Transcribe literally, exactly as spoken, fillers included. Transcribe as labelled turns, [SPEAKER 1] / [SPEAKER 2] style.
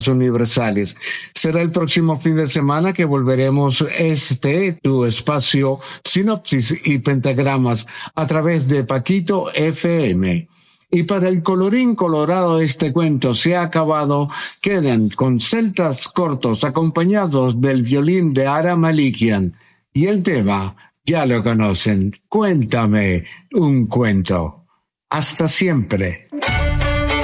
[SPEAKER 1] universales. Será el próximo fin de semana que volveremos este, tu espacio Sinopsis y Pentagramas a través de Paquito F M. Y para el colorín colorado este cuento se ha acabado. Quedan con celtas cortos acompañados del violín de Ara Malikian. Y el tema, ya lo conocen, Cuéntame un cuento. Hasta siempre.